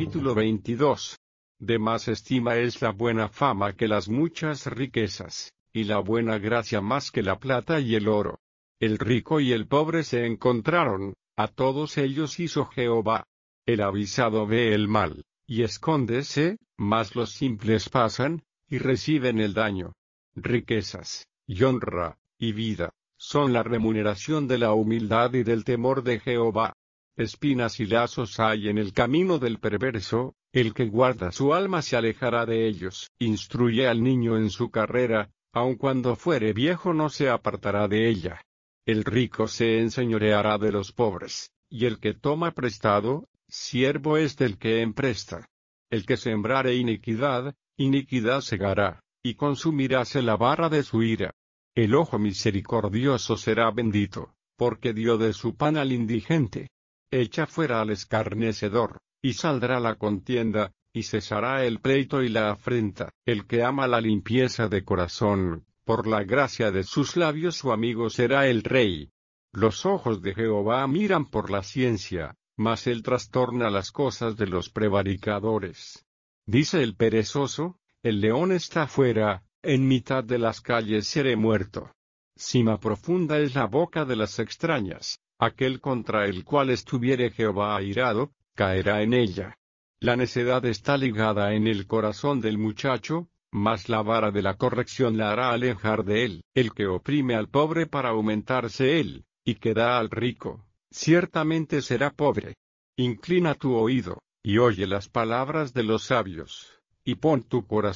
Capítulo 22. De más estima es la buena fama que las muchas riquezas, y la buena gracia más que la plata y el oro. El rico y el pobre se encontraron, a todos ellos hizo Jehová. El avisado ve el mal, y escóndese, mas los simples pasan, y reciben el daño. Riquezas, y honra, y vida, son la remuneración de la humildad y del temor de Jehová. Espinas y lazos hay en el camino del perverso, el que guarda su alma se alejará de ellos. Instruye al niño en su carrera, aun cuando fuere viejo no se apartará de ella. El rico se enseñoreará de los pobres, y el que toma prestado, siervo es del que empresta. El que sembrare iniquidad, iniquidad segará, y consumiráse la vara de su ira. El ojo misericordioso será bendito, porque dio de su pan al indigente. Echa fuera al escarnecedor, y saldrá la contienda, y cesará el pleito y la afrenta. El que ama la limpieza de corazón, por la gracia de sus labios su amigo será el rey. Los ojos de Jehová miran por la ciencia, mas él trastorna las cosas de los prevaricadores. Dice el perezoso, el león está fuera, en mitad de las calles seré muerto. Sima profunda es la boca de las extrañas. Aquel contra el cual estuviere Jehová airado, caerá en ella. La necedad está ligada en el corazón del muchacho, mas la vara de la corrección la hará alejar de él. El que oprime al pobre para aumentarse él, y que da al rico, ciertamente será pobre. Inclina tu oído, y oye las palabras de los sabios, y pon tu corazón